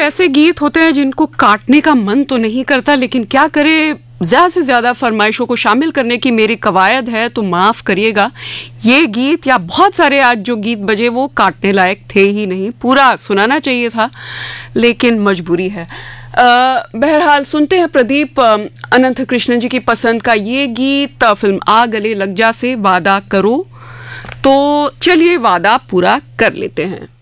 ऐसे गीत होते हैं जिनको काटने का मन तो नहीं करता, लेकिन क्या करे, ज़्यादा से ज़्यादा फरमाइशों को शामिल करने की मेरी कवायद है, तो माफ़ करिएगा। ये गीत या बहुत सारे आज जो गीत बजे वो काटने लायक थे ही नहीं, पूरा सुनाना चाहिए था, लेकिन मजबूरी है। बहरहाल सुनते हैं प्रदीप अनंत कृष्णन जी की पसंद का ये गीत, फिल्म आ गले लग जा से वादा करो। तो चलिए वादा पूरा कर लेते हैं।